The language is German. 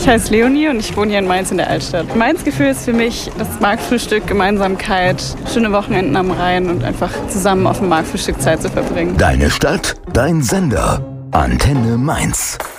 Ich heiße Leonie und ich wohne hier in Mainz in der Altstadt. Mainz-Gefühl ist für mich das Marktfrühstück, Gemeinsamkeit, schöne Wochenenden am Rhein und einfach zusammen auf dem Marktfrühstück Zeit zu verbringen. Deine Stadt, dein Sender. Antenne Mainz.